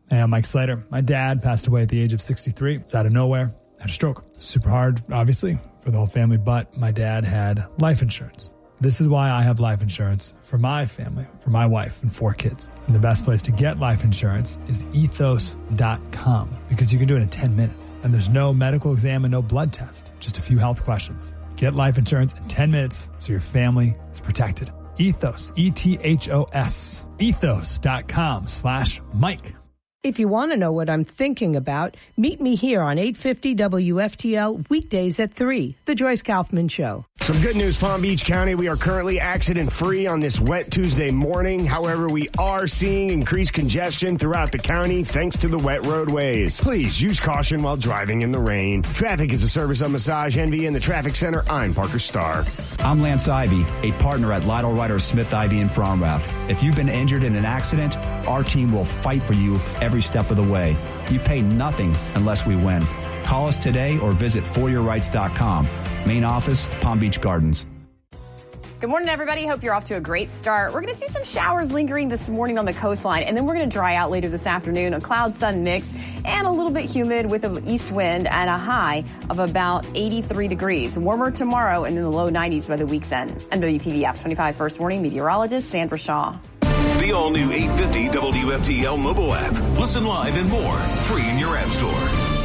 Hey, I'm Mike Slater. My dad passed away at the age of 63. It's out of nowhere. Had a stroke. Super hard, obviously, for the whole family, but my dad had life insurance. This is why I have life insurance for my family, for my wife and 4 kids. And the best place to get life insurance is ethos.com, because you can do it in 10 minutes. And there's no medical exam and no blood test, just a few health questions. Get life insurance in 10 minutes so your family is protected. Ethos, E-T-H-O-S, ethos.com/Mike. If you want to know what I'm thinking about, meet me here on 850 WFTL weekdays at 3, The Joyce Kaufman Show. Some good news, Palm Beach County. We are currently accident-free on this wet Tuesday morning. However, we are seeing increased congestion throughout the county thanks to the wet roadways. Please use caution while driving in the rain. Traffic is a service of Massage Envy in the Traffic Center. I'm Parker Starr. I'm Lance Ivy, a partner at Lytle Ryder Smith Ivy in Front Rath. If you've been injured in an accident, our team will fight for you every step of the way. You pay nothing unless we win. Call us today or visit foryourrights.com. Main office, Palm Beach Gardens. Good morning, everybody. Hope you're off to a great start. We're going to see some showers lingering this morning on the coastline, and then we're going to dry out later this afternoon. A cloud-sun mix and a little bit humid with an east wind and a high of about 83 degrees. Warmer tomorrow and in the low 90s by the week's end. I'm WPVF 25 First Warning meteorologist Sandra Shaw. The all-new 850 WFTL mobile app. Listen live and more. Free in your app store.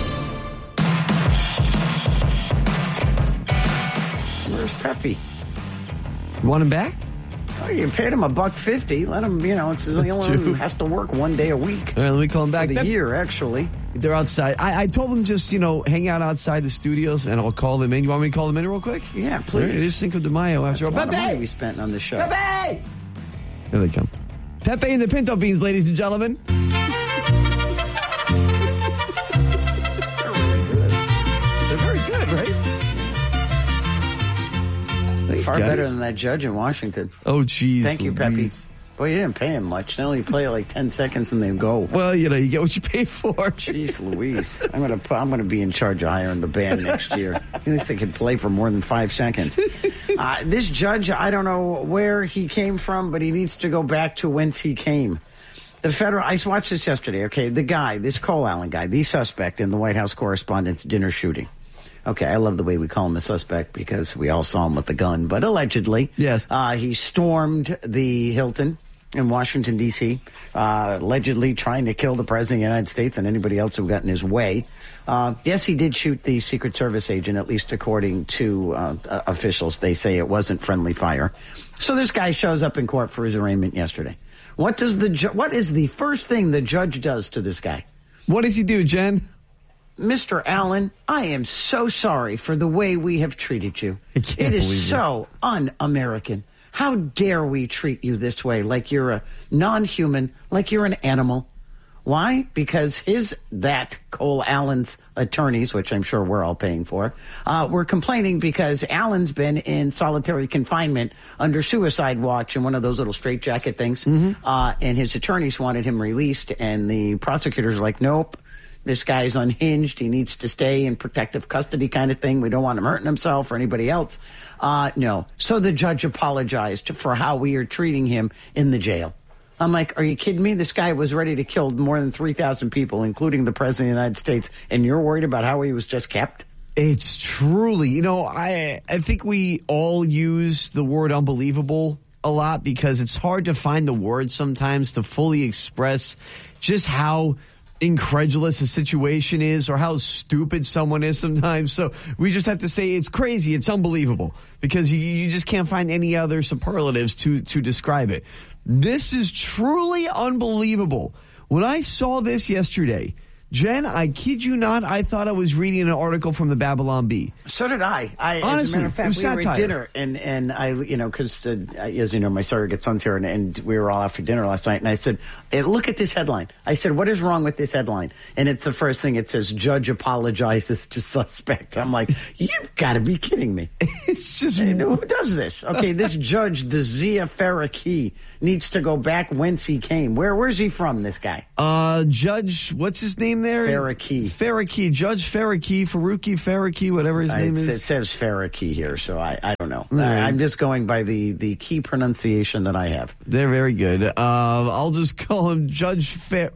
Where's Peppy? You want him back? Oh, you paid him $1.50. Let him, it's the only one who has to work one day a week. All right, let me call him back. For the year, actually. They're outside. I told them just, hang out outside the studios, and I'll call them in. You want me to call them in real quick? Yeah, please. Right, it is Cinco de Mayo after all. That's a lot of money we spent on the show. Pepe! There they come. Pepe and the Pinto Beans, ladies and gentlemen. They're very good, right? Far better than that judge in Washington. Oh, jeez. Thank you, Pepe. Boy, you didn't pay him much. They only play like 10 seconds and they go. Well, you get what you pay for. Jeez Louise. I'm gonna be in charge of hiring the band next year. At least they could play for more than 5 seconds. This judge, I don't know where he came from, but he needs to go back to whence he came. I watched this yesterday, okay? The guy, this Cole Allen guy, the suspect in the White House Correspondents' dinner shooting. Okay, I love the way we call him a suspect because we all saw him with the gun, but allegedly. Yes. He stormed the Hilton in Washington, D.C., allegedly trying to kill the President of the United States and anybody else who got in his way. Yes, he did shoot the Secret Service agent, at least according to officials. They say it wasn't friendly fire. So this guy shows up in court for his arraignment yesterday. What is the first thing the judge does to this guy? What does he do, Jen? Mr. Allen, I am so sorry for the way we have treated you. It is so un-American. How dare we treat you this way, like you're a non-human, like you're an animal? Why? Because Cole Allen's attorneys, which I'm sure we're all paying for, were complaining because Allen's been in solitary confinement under suicide watch in one of those little straitjacket things. Mm-hmm. And his attorneys wanted him released, and the prosecutors were like, nope. This guy's unhinged. He needs to stay in protective custody kind of thing. We don't want him hurting himself or anybody else. No. So the judge apologized for how we are treating him in the jail. I'm like, are you kidding me? This guy was ready to kill more than 3,000 people, including the President of the United States, and you're worried about how he was just kept? It's truly, I think we all use the word unbelievable a lot because it's hard to find the words sometimes to fully express just how incredulous a situation is or how stupid someone is sometimes. So we just have to say it's crazy, it's unbelievable, because you just can't find any other superlatives to describe it. This is truly unbelievable. When I saw this yesterday, Jen, I kid you not, I thought I was reading an article from the Babylon Bee. So did I. Honestly, as a matter of fact, it was we satire. were at dinner, and I, because as you know, my surrogate son's here, and we were all after dinner last night, and I said, hey, look at this headline. I said, what is wrong with this headline? And it's the first thing. It says, judge apologizes to suspect. I'm like, you've got to be kidding me. It's just... Hey, who does this? Okay, this judge, the Zia Farrakey, needs to go back whence he came. Where's he from, this guy? Judge, what's his name there? Farrakey. Judge Farrakey, whatever his name is. It says Farrakey here, so I don't know. I'm just going by the key pronunciation that I have. They're very good. I'll just call him Judge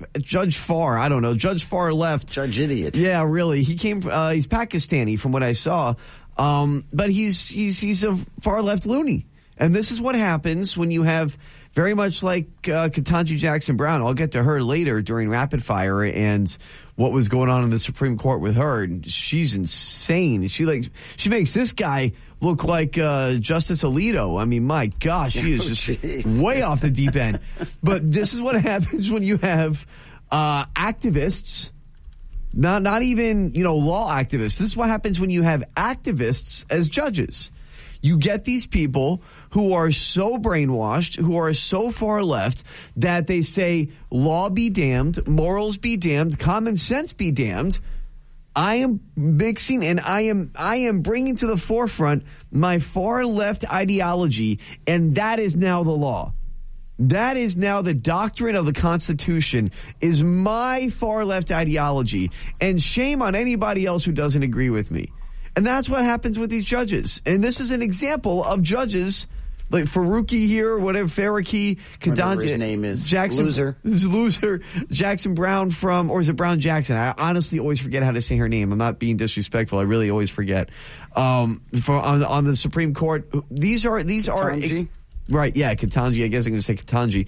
Far. I don't know. Judge Far Left. Judge Idiot. Yeah, really. He came. He's Pakistani, from what I saw. But he's a far left loony, and this is what happens when you have. Very much like Ketanji Jackson Brown. I'll get to her later during Rapid Fire and what was going on in the Supreme Court with her. And she's insane. She makes this guy look like Justice Alito. I mean, my gosh, she is just way off the deep end. But this is what happens when you have activists, not even law activists. This is what happens when you have activists as judges. You get these people who are so brainwashed, who are so far left that they say law be damned, morals be damned, common sense be damned. I am mixing and I am bringing to the forefront my far left ideology, and that is now the law. That is now the doctrine of the Constitution, is my far left ideology, and shame on anybody else who doesn't agree with me. And that's what happens with these judges. And this is an example of judges like Farrakey here, whatever, Farrakey, Ketanji, his name is Jackson, loser, Jackson Brown or is it Brown Jackson? I honestly always forget how to say her name. I'm not being disrespectful. I really always forget. On the Supreme Court, these are Ketanji? Right? Yeah, Ketanji. I guess I'm going to say Ketanji.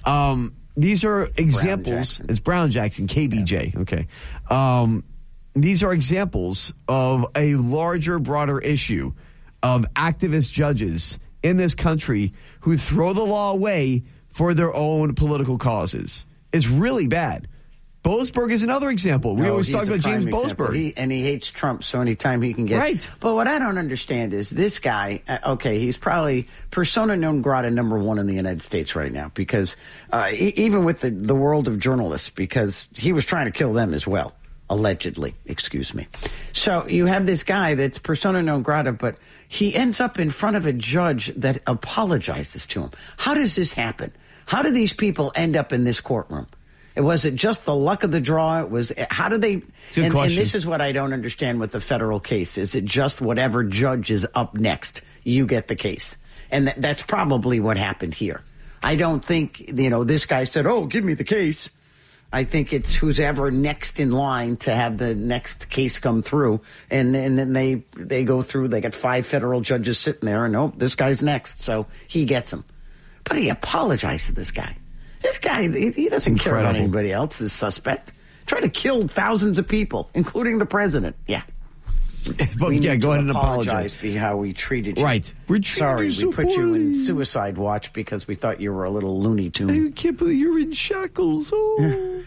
These are examples. It's Brown Jackson, KBJ. Yeah. Okay. These are examples of a larger, broader issue of activist judges in this country who throw the law away for their own political causes. It's really bad. Boasberg is another example. We always talk about James Boasberg. He hates Trump, so anytime he can get... Right. But what I don't understand is this guy, he's probably persona non grata #1 in the United States right now, because even with the world of journalists, because he was trying to kill them as well. Allegedly, excuse me. So you have this guy that's persona non grata, but he ends up in front of a judge that apologizes to him. How does this happen? How do these people end up in this courtroom? Was it just the luck of the draw? How do they? And this is what I don't understand with the federal case. Is it just whatever judge is up next, you get the case? And that's probably what happened here. I don't think, this guy said, "Oh, give me the case." I think it's who's ever next in line to have the next case come through. And then they go through, they got 5 federal judges sitting there, and this guy's next. So he gets them. But he apologized to this guy. This guy, he doesn't care about anybody else, this suspect. Tried to kill thousands of people, including the president. Yeah. But go ahead and apologize for how we treated you. Right. Sorry, we put you in suicide watch because we thought you were a little Looney Tune. I can't believe you're in shackles. Oh.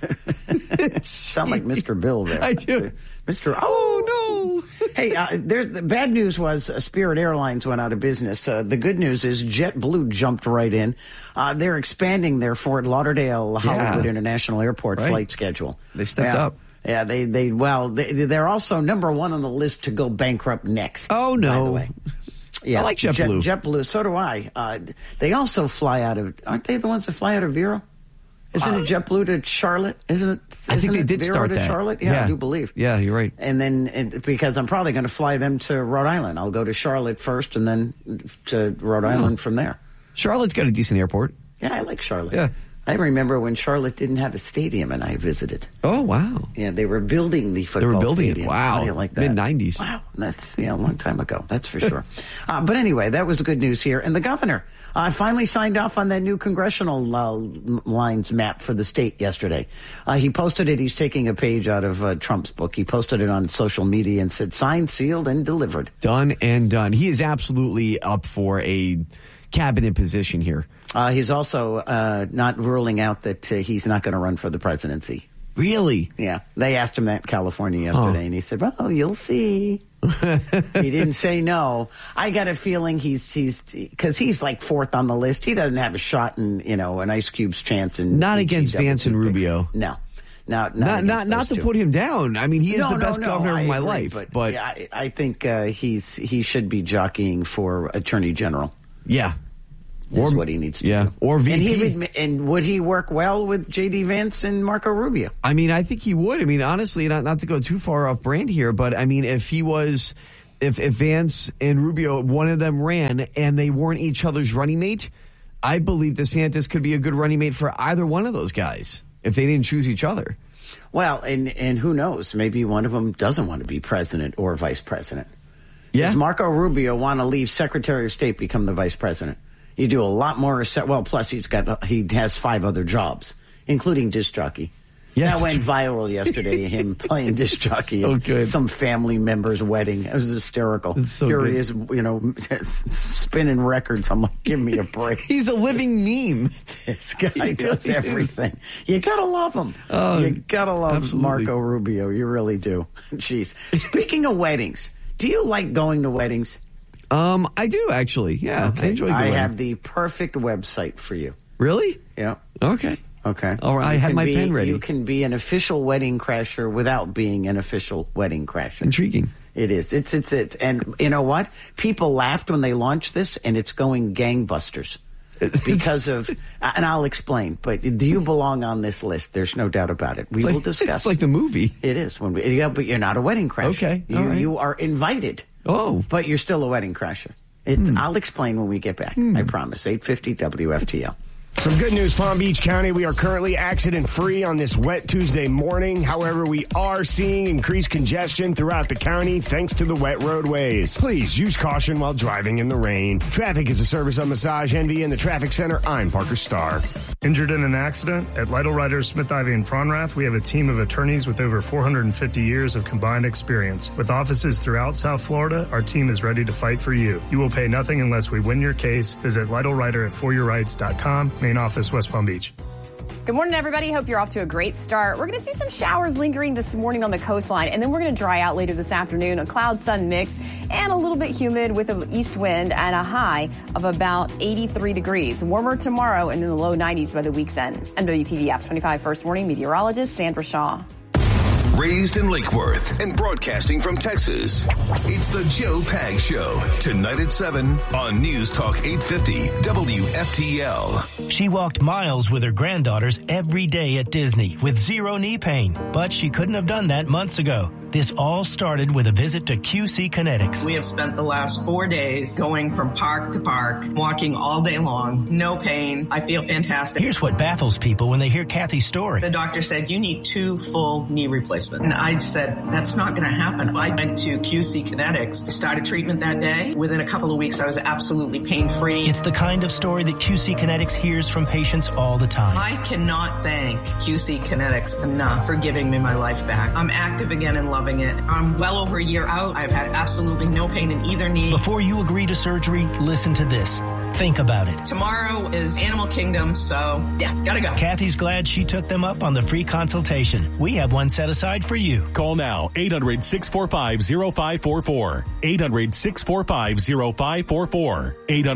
Sound like Mr. Bill there. I do. Mr. Oh, no. Hey, the bad news was Spirit Airlines went out of business. The good news is JetBlue jumped right in. They're expanding their Fort Lauderdale Hollywood International Airport flight schedule. They stepped up. Yeah, they're also #1 on the list to go bankrupt next. Oh, no. By the way. Yeah, I like JetBlue. JetBlue, so do I. They also fly aren't they the ones that fly out of Vero? Isn't it JetBlue to Charlotte? I think they did Vero start to that. Charlotte? Yeah, I do believe. Yeah, you're right. And then, because I'm probably going to fly them to Rhode Island. I'll go to Charlotte first and then to Rhode Island from there. Charlotte's got a decent airport. Yeah, I like Charlotte. Yeah. I remember when Charlotte didn't have a stadium and I visited. Oh, wow. Yeah, they were building the football stadium. It. Wow. How do you like that? Mid-90s. Wow. That's a long time ago. That's for sure. But anyway, that was the good news here. And the governor finally signed off on that new congressional lines map for the state yesterday. He posted it. He's taking a page out of Trump's book. He posted it on social media and said, signed, sealed, and delivered. Done and done. He is absolutely up for a cabinet position here. He's also not ruling out that he's not going to run for the presidency. Really? Yeah. They asked him that in California yesterday, and he said, well, you'll see. He didn't say no. I got a feeling he's because he's like 4th on the list. He doesn't have a shot in, an Ice Cube's chance. Not against Vance and Rubio. No. Not to put him down. I mean, he is the best governor of my life. But yeah, I think he should be jockeying for Attorney General. Yeah. is what he needs to do. Or VP. And would he work well with J.D. Vance and Marco Rubio? I mean, I think he would. I mean, honestly, not to go too far off brand here, but I mean, if Vance and Rubio, one of them ran and they weren't each other's running mate, I believe DeSantis could be a good running mate for either one of those guys if they didn't choose each other. Well, and who knows? Maybe one of them doesn't want to be president or vice president. Yeah. Does Marco Rubio want to leave Secretary of State, become the vice president? You do a lot more. Well, plus he has 5 other jobs, including disc jockey. Yes. That went viral yesterday, him playing disc jockey at some family member's wedding. It was hysterical. It's so Here good. he is, spinning records. I'm like, give me a break. He's a living meme. This guy does everything. You gotta love him. You gotta love absolutely. Marco Rubio. You really do. Jeez. Speaking of weddings, do you like going to weddings? I do actually. Yeah, Okay. I enjoy going. I have the perfect website for you. Really? Yeah. Okay. Okay. All right. I have my pen ready. You can be an official wedding crasher without being an official wedding crasher. Intriguing. It is. It's. And you know what? People laughed when they launched this, and it's going gangbusters. Because of, and I'll explain, but do you belong on this list? There's no doubt about it. We will discuss. It's like the movie. It is. But you're not a wedding crasher. Okay. All right. You are invited. Oh. But you're still a wedding crasher. I'll explain when we get back. I promise. 850 WFTL. Some good news, Palm Beach County. We are currently accident-free on this wet Tuesday morning. However, we are seeing increased congestion throughout the county thanks to the wet roadways. Please use caution while driving in the rain. Traffic is a service of Massage Envy in the Traffic Center. I'm Parker Starr. Injured in an accident? At Lytle Riders, Smith, Ivy, and Fronrath, we have a team of attorneys with over 450 years of combined experience. With offices throughout South Florida, our team is ready to fight for you. You will pay nothing unless we win your case. Visit LytleRider@foryourrights.com. Main office, West Palm Beach. Good morning, everybody. Hope you're off to a great start. We're going to see some showers lingering this morning on the coastline, and then we're going to dry out later this afternoon. A cloud-sun mix and a little bit humid with an east wind and a high of about 83 degrees. Warmer tomorrow and in the low 90s by the week's end. WPVF 25 First Warning meteorologist Sandra Shaw. Raised in Lake Worth and broadcasting from Texas, it's the Joe Pag Show. Tonight at 7 on News Talk 850 WFTL. She walked miles with her granddaughters every day at Disney with zero knee pain, but she couldn't have done that months ago. This all started with a visit to QC Kinetics. We have spent the last 4 days going from park to park, walking all day long, no pain. I feel fantastic. Here's what baffles people when they hear Kathy's story. The doctor said, you need 2 full knee replacements. And I said, that's not going to happen. I went to QC Kinetics, started treatment that day. Within a couple of weeks, I was absolutely pain-free. It's the kind of story that QC Kinetics hears from patients all the time. I cannot thank QC Kinetics enough for giving me my life back. I'm active again and loving it. I'm well over a year out. I've had absolutely no pain in either knee. Before you agree to surgery, listen to this. Think about it. Tomorrow is Animal Kingdom, so yeah, gotta go. Kathy's glad she took them up on the free consultation. We have one set aside for you. Call now, 800-645-0544. 800-645-0544.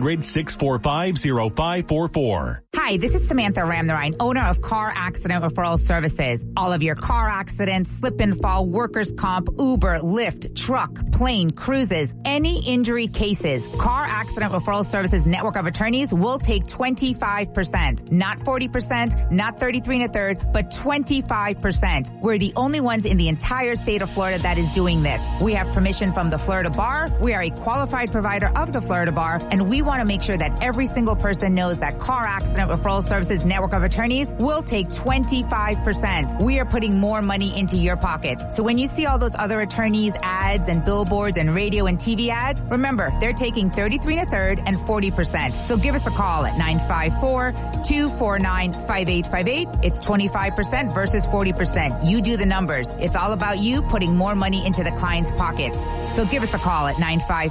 800-645-0544. Hi, this is Samantha Ramnarine, owner of Car Accident Referral Services. All of your car accidents, slip and fall, workers' comp, Uber, Lyft, truck, plane, cruises, any injury cases. Car Accident Referral Services network of attorneys will take 25%. Not 40%, not 33 1/3, but 25%. We're the only ones in the entire state of Florida that is doing this. We have permission from the Florida Bar. We are a qualified provider of the Florida Bar, and we want to make sure that every single person knows that Car Accident Referral Services network of attorneys will take 25%. We are putting more money into your pocket. So when you see all those other attorneys, ads and billboards and radio and TV ads, remember, they're taking 33 1/3 and 40%. So give us a call at 954-249-5858. It's 25% versus 40%. You do the numbers. It's all about you putting more money into the client's pockets. So give us a call at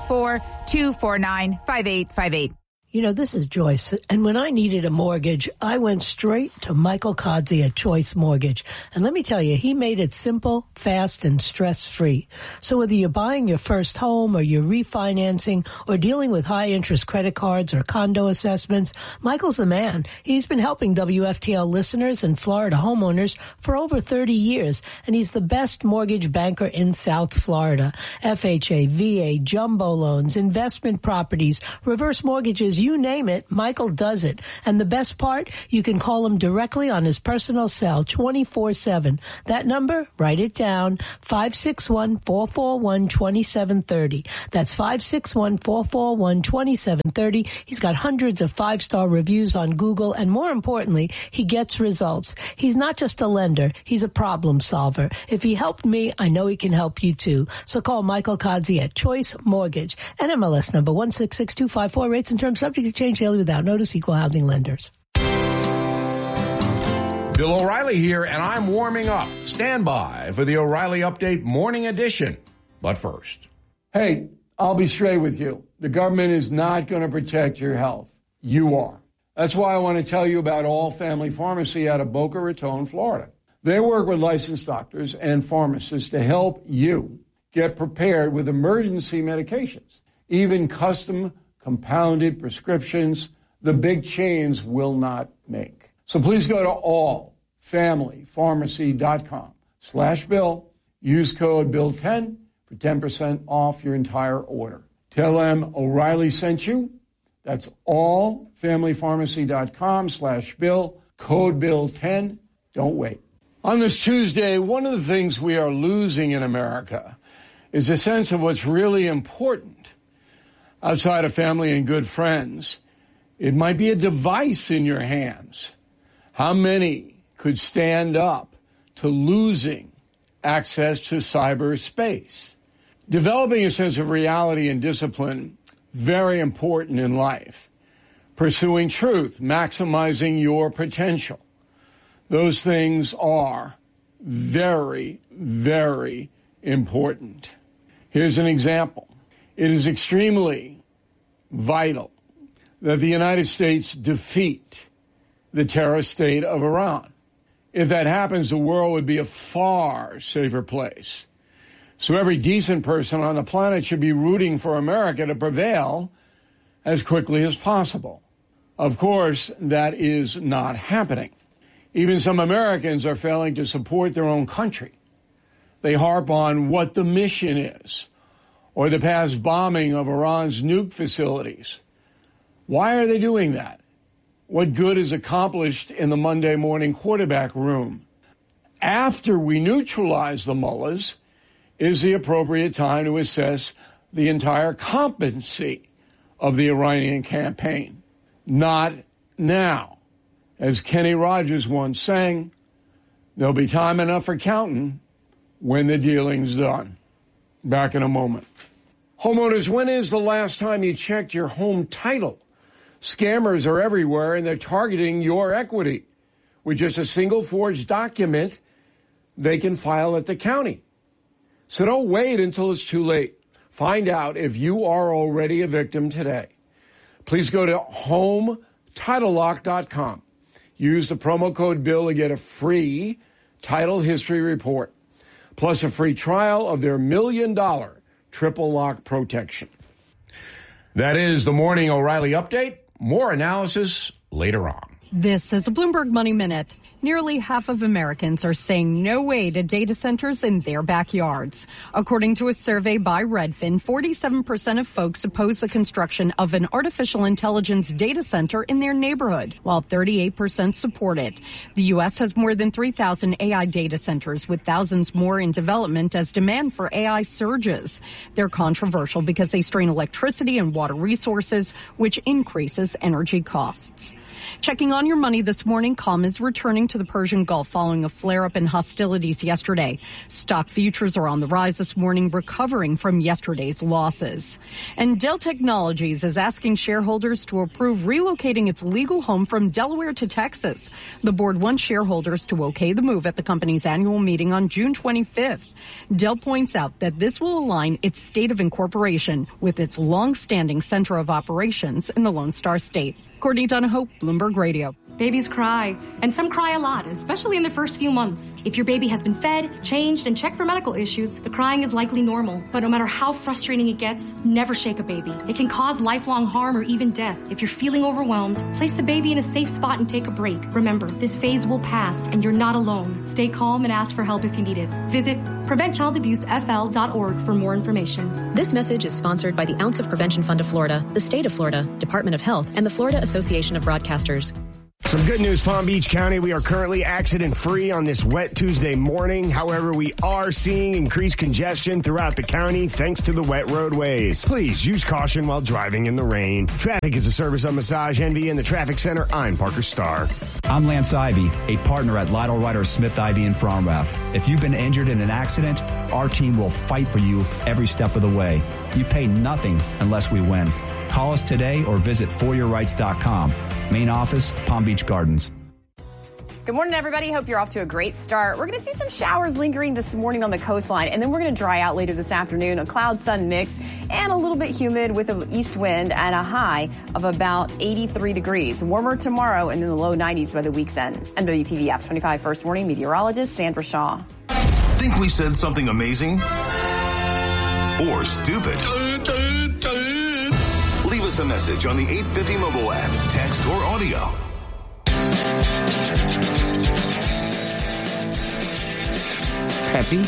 954-249-5858. You know, this is Joyce, and when I needed a mortgage, I went straight to Michael Kodzi at Choice Mortgage. And let me tell you, he made it simple, fast, and stress-free. So whether you're buying your first home or you're refinancing or dealing with high-interest credit cards or condo assessments, Michael's the man. He's been helping WFTL listeners and Florida homeowners for over 30 years, and he's the best mortgage banker in South Florida. FHA, VA, jumbo loans, investment properties, reverse mortgages, you name it, Michael does it. And the best part, you can call him directly on his personal cell 24/7. That number, write it down, 561-441-2730. That's 561-441-2730. He's got hundreds of 5-star reviews on Google, and more importantly, he gets results. He's not just a lender, he's a problem solver. If he helped me, I know he can help you too. So call Michael Kodzie at Choice Mortgage. NMLS number 166254. Rates and terms subject to change daily without notice. Equal housing lenders. Bill O'Reilly here, and I'm warming up. Stand by for the O'Reilly Update Morning Edition. But first. Hey, I'll be straight with you. The government is not going to protect your health. You are. That's why I want to tell you about All Family Pharmacy out of Boca Raton, Florida. They work with licensed doctors and pharmacists to help you get prepared with emergency medications, even custom compounded prescriptions the big chains will not make. So please go to allfamilypharmacy.com/Bill. Use code BILL10 for 10% off your entire order. Tell them O'Reilly sent you. That's allfamilypharmacy.com/Bill. Code BILL10. Don't wait. On this Tuesday, one of the things we are losing in America is a sense of what's really important. Outside of family and good friends, it might be a device in your hands. How many could stand up to losing access to cyberspace? Developing a sense of reality and discipline, very important in life. Pursuing truth, maximizing your potential. Those things are very, very important. Here's an example. It is extremely vital that the United States defeat the terrorist state of Iran. If that happens, the world would be a far safer place. So every decent person on the planet should be rooting for America to prevail as quickly as possible. Of course, that is not happening. Even some Americans are failing to support their own country. They harp on what the mission is, or the past bombing of Iran's nuke facilities. Why are they doing that? What good is accomplished in the Monday morning quarterback room? After we neutralize the mullahs is the appropriate time to assess the entire competency of the Iranian campaign. Not now. As Kenny Rogers once sang, there'll be time enough for counting when the dealing's done. Back in a moment. Homeowners, when is the last time you checked your home title? Scammers are everywhere, and they're targeting your equity. With just a single forged document, they can file at the county. So don't wait until it's too late. Find out if you are already a victim today. Please go to HomeTitleLock.com. Use the promo code BILL to get a free title history report, plus a free trial of their $1 million triple lock protection. That is the Morning O'Reilly Update. More analysis later on. This is a Bloomberg Money Minute. Nearly half of Americans are saying no way to data centers in their backyards. According to a survey by Redfin, 47% of folks oppose the construction of an artificial intelligence data center in their neighborhood, while 38% support it. The U.S. has more than 3,000 AI data centers, with thousands more in development as demand for AI surges. They're controversial because they strain electricity and water resources, which increases energy costs. Checking on your money this morning, calm is returning to the Persian Gulf following a flare-up in hostilities yesterday. Stock futures are on the rise this morning, recovering from yesterday's losses. And Dell Technologies is asking shareholders to approve relocating its legal home from Delaware to Texas. The board wants shareholders to okay the move at the company's annual meeting on June 25th. Dell points out that this will align its state of incorporation with its long-standing center of operations in the Lone Star State. Courtney Donahoe, Bloomberg Bloomberg Radio. Babies cry, and some cry a lot, especially in the first few months. If your baby has been fed, changed, and checked for medical issues, the crying is likely normal. But no matter how frustrating it gets, never shake a baby. It can cause lifelong harm or even death. If you're feeling overwhelmed, place the baby in a safe spot and take a break. Remember, this phase will pass, and you're not alone. Stay calm and ask for help if you need it. Visit PreventChildAbuseFL.org for more information. This message is sponsored by the Ounce of Prevention Fund of Florida, the State of Florida, Department of Health, and the Florida Association of Broadcasters. Some good news, Palm Beach County. We are currently accident-free on this wet Tuesday morning. However, we are seeing increased congestion throughout the county thanks to the wet roadways. Please use caution while driving in the rain. Traffic is a service of Massage Envy in the Traffic Center. I'm Parker Starr. I'm Lance Ivy, a partner at Lytle Ryder Smith Ivy in Fromrath. If you've been injured in an accident, our team will fight for you every step of the way. You pay nothing unless we win. Call us today or visit foryourrights.com. Main office, Palm Beach Gardens. Good morning, everybody. Hope you're off to a great start. We're going to see some showers lingering this morning on the coastline, and then we're going to dry out later this afternoon. A cloud-sun mix and a little bit humid with an east wind and a high of about 83 degrees. Warmer tomorrow and in the low 90s by the week's end. I'm WPVF 25 First Warning meteorologist Sandra Shaw. Think we said something amazing? Or stupid? Leave us a message on the 850 mobile app, text or audio. Peppy?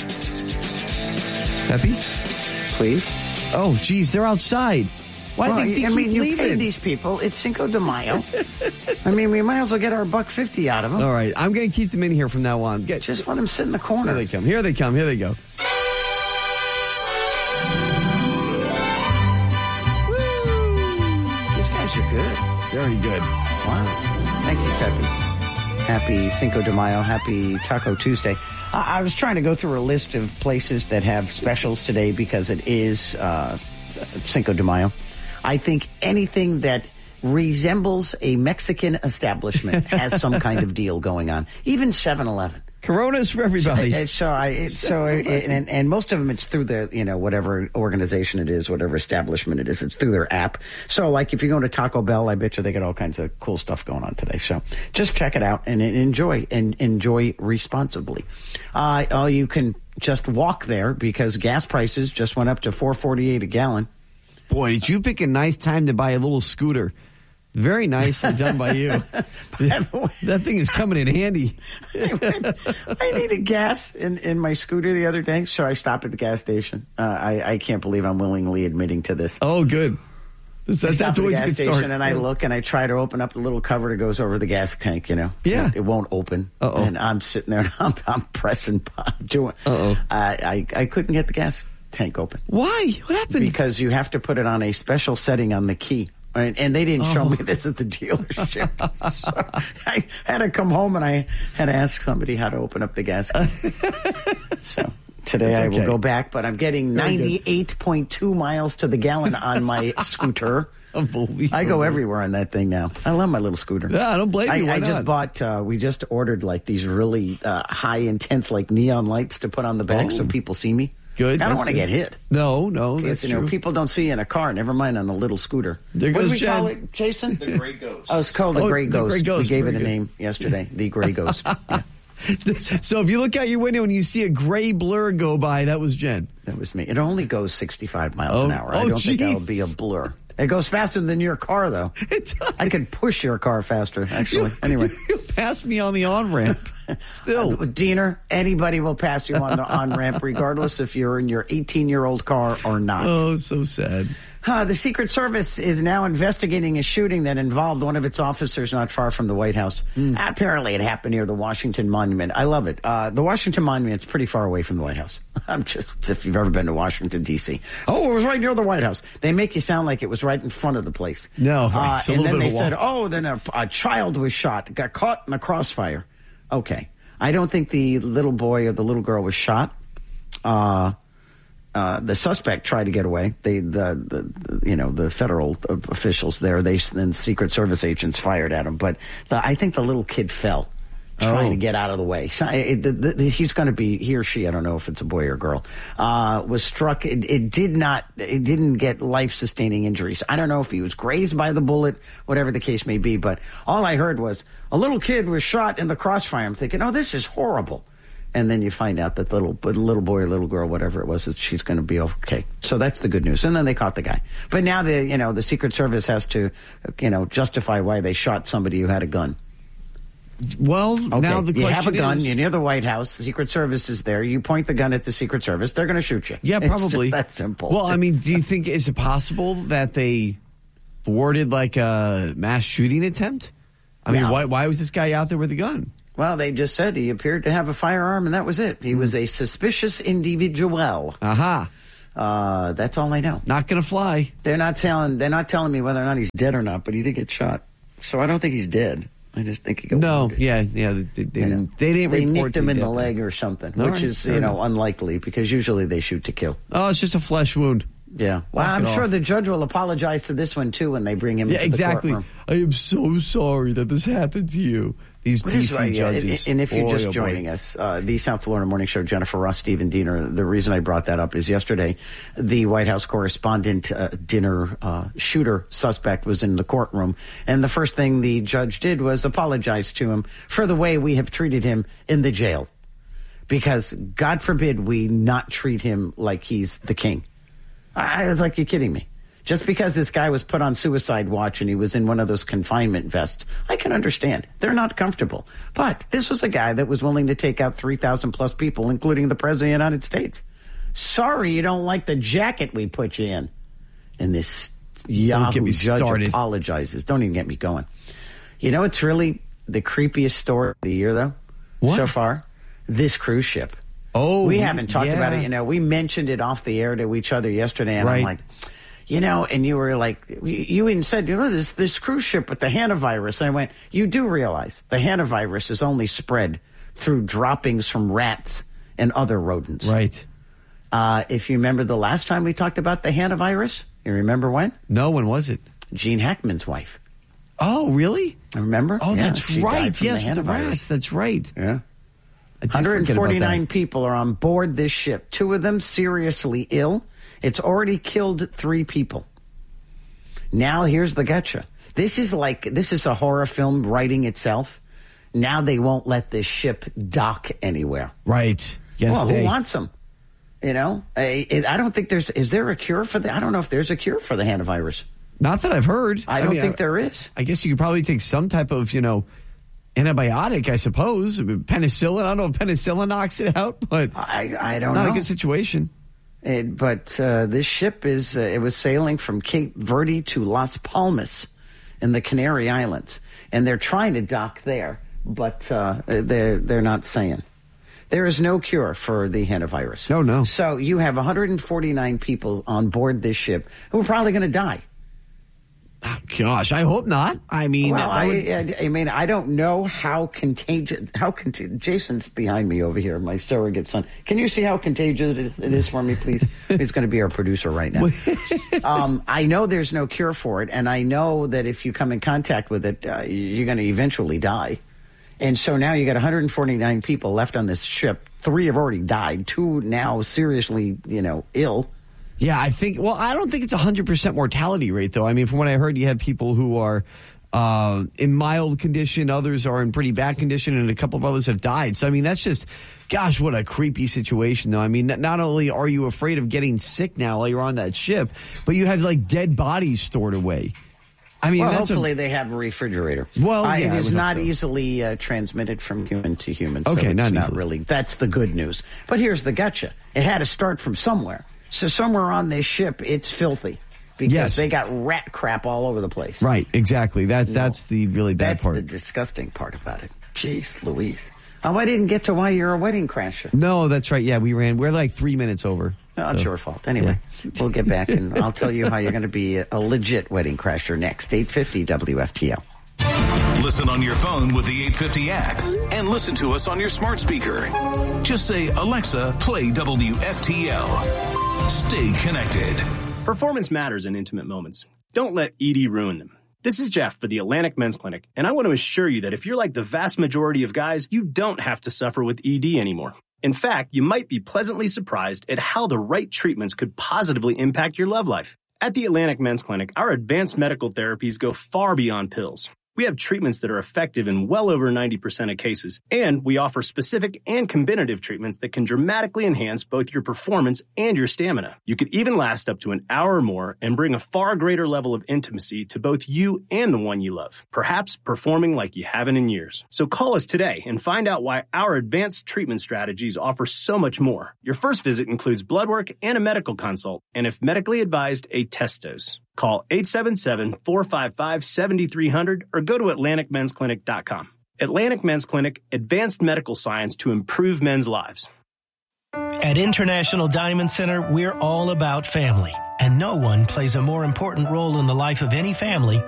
Peppy? Please? Oh, geez, they're outside. Why do they keep leaving? You pay these people. It's Cinco de Mayo. I mean, we might as well get our $1.50 out of them. All right, I'm going to keep them in here from now on. Just let them sit in the corner. Here they come. Here they come. Here they go. You're good. Very good. Wow. Thank you, Peppy. Happy Cinco de Mayo. Happy Taco Tuesday. I was trying to go through a list of places that have specials today because it is Cinco de Mayo. I think anything that resembles a Mexican establishment has some kind of deal going on. Even 7-Eleven. Coronas for everybody. And most of them, it's through the, whatever organization it is, whatever establishment it is, it's through their app. So, like, if you go to Taco Bell, I bet you they got all kinds of cool stuff going on today. So, just check it out and enjoy responsibly. You can just walk there because gas prices just went up to $4.48 a gallon. Boy, did you pick a nice time to buy a little scooter. Very nicely done by you. That thing is coming in handy. I needed gas in my scooter the other day, so I stopped at the gas station. I can't believe I'm willingly admitting to this. Oh, good. That's always a good start. And I look and I try to open up the little cover that goes over the gas tank, Yeah. It won't open. Uh-oh. And I'm sitting there and I'm pressing. Uh-oh. I couldn't get the gas tank open. Why? What happened? Because you have to put it on a special setting on the key. And they didn't show me this at the dealership. So I had to come home and I had to ask somebody how to open up the gas key. So today I will go back, but I'm getting 98.2 miles to the gallon on my scooter. Unbelievable. I go everywhere on that thing now. I love my little scooter. Yeah, I don't blame you. Why I not? just bought, we just ordered like these really high intense like neon lights to put on the back so people see me. Good. I don't want to get hit. No, that's true. People don't see you in a car. Never mind on a little scooter. There goes what do we Jen. call it, Jason? The Gray Ghost. Oh, it's called the Gray Ghost. Gray Ghost. We gave it a Very good. name yesterday. The Gray Ghost. Yeah. So if you look out your window and you see a gray blur go by, that was Jen. That was me. It only goes 65 miles an hour. I don't think that'll be a blur. It goes faster than your car, though. It does. I could push your car faster, actually. Anyway. You passed me on the on-ramp. Still. Diener, anybody will pass you on the on-ramp, regardless if you're in your 18-year-old car or not. Oh, so sad. The Secret Service is now investigating a shooting that involved one of its officers not far from the White House. Apparently, it happened near the Washington Monument. I love it. The Washington Monument's pretty far away from the White House. If you've ever been to Washington, D.C. Oh, it was right near the White House. They make you sound like it was right in front of the place. No, it's a and little then bit they of a walk. said, then a child was shot, got caught in the crossfire. Okay. I don't think the little boy or the little girl was shot. The suspect tried to get away. The federal officials there, then Secret Service agents fired at him. But I think the little kid fell trying to get out of the way. So he's going to be, he or she, I don't know if it's a boy or girl, was struck. It didn't get life-sustaining injuries. I don't know if he was grazed by the bullet, whatever the case may be, but all I heard was a little kid was shot in the crossfire. I'm thinking, oh, this is horrible. And then you find out that the little boy or little girl, whatever it was, she's going to be okay. So that's the good news. And then they caught the guy. But now the Secret Service has to, justify why they shot somebody who had a gun. Well, now the question is... You have a gun, you're near the White House, the Secret Service is there, you point the gun at the Secret Service, they're going to shoot you. Yeah, probably. It's just that simple. Well, I mean, do you think, is it possible that they thwarted like a mass shooting attempt? I mean, why was this guy out there with a gun? Well, they just said he appeared to have a firearm, and that was it. He was a suspicious individual. Aha. That's all I know. Not going to fly. They're not telling me whether or not he's dead or not, but he did get shot. So I don't think he's dead. I just think he got wounded. They didn't nicked him in the leg or something, which is unlikely because usually they shoot to kill. Oh, it's just a flesh wound. Yeah. Well, I'm sure the judge will apologize to this one too when they bring him into the courtroom. I am so sorry that this happened to you. These DC judges. And if you're just joining us, the South Florida Morning Show, Jennifer Ross, Stephen Diener, the reason I brought that up is yesterday, the White House correspondent dinner shooter suspect was in the courtroom. And the first thing the judge did was apologize to him for the way we have treated him in the jail. Because God forbid we not treat him like he's the king. I was like, you're kidding me. Just because this guy was put on suicide watch and he was in one of those confinement vests, I can understand. They're not comfortable. But this was a guy that was willing to take out 3,000 plus people, including the President of the United States. Sorry you don't like the jacket we put you in. And this Yahoo judge apologizes. Don't even get me going. You know it's really the creepiest story of the year, though? What? So far? This cruise ship. Oh, we haven't talked about it. We mentioned it off the air to each other yesterday, and I'm like... and you were like, you even said, this cruise ship with the hantavirus. And I went, you do realize the hantavirus is only spread through droppings from rats and other rodents. Right. If you remember the last time we talked about the hantavirus, you remember when? No, when was it? Gene Hackman's wife. Oh, really? Remember? Oh, that's right. Yes, with the rats. That's right. Yeah. 149 people are on board this ship. 2 of them seriously ill. It's already killed 3 people. Now here's the gotcha. This is a horror film writing itself. Now they won't let this ship dock anywhere. Right. Well, who wants them? I don't think is there a cure for I don't know if there's a cure for the hantavirus. Not that I've heard. I don't think there is. I guess you could probably take some type of, antibiotic, I suppose. Penicillin. I don't know if penicillin knocks it out, but I don't know. Not a good situation. But this ship it was sailing from Cape Verde to Las Palmas in the Canary Islands. And they're trying to dock there, but they're not saying. There is no cure for the hantavirus. No. So you have 149 people on board this ship who are probably going to die. Oh, gosh, I hope not. I mean, I don't know how contagious. Jason's behind me over here, my surrogate son. Can you see how contagious it is for me, please? He's going to be our producer right now. I know there's no cure for it, and I know that if you come in contact with it, you're going to eventually die. And so now you got 149 people left on this ship. 3 have already died. 2 now seriously, ill. Yeah, I don't think it's 100% mortality rate, though. I mean, from what I heard, you have people who are in mild condition, others are in pretty bad condition, and a couple of others have died. So, I mean, that's just, gosh, what a creepy situation, though. I mean, not only are you afraid of getting sick now while you're on that ship, but you have, dead bodies stored away. I mean, hopefully they have a refrigerator. Well, it is not easily transmitted from human to human. Okay, so not really. That's the good news. But here's the gotcha. It had to start from somewhere. So somewhere on this ship, it's filthy because they got rat crap all over the place. Right, exactly. That's the really bad part. That's the disgusting part about it. Jeez Louise. Oh, I didn't get to why you're a wedding crasher. No, that's right. Yeah, we're like 3 minutes over. No, it's your fault. Anyway, we'll get back and I'll tell you how you're going to be a legit wedding crasher next. 850 WFTL. Listen on your phone with the 850 app and listen to us on your smart speaker. Just say, Alexa, play WFTL. Stay connected. Performance matters in intimate moments. Don't let ED ruin them. This is Jeff for the Atlantic Men's Clinic, and I want to assure you that if you're like the vast majority of guys, you don't have to suffer with ED anymore. In fact, you might be pleasantly surprised at how the right treatments could positively impact your love life. At the Atlantic Men's Clinic, our advanced medical therapies go far beyond pills. We have treatments that are effective in well over 90% of cases, and we offer specific and combinative treatments that can dramatically enhance both your performance and your stamina. You could even last up to an hour or more and bring a far greater level of intimacy to both you and the one you love, perhaps performing like you haven't in years. So call us today and find out why our advanced treatment strategies offer so much more. Your first visit includes blood work and a medical consult, and if medically advised, a test dose. Call 877-455-7300 or go to AtlanticMen'sClinic.com. Atlantic Men's Clinic, advanced medical science to improve men's lives. At International Diamond Center, we're all about family, and no one plays a more important role in the life of any family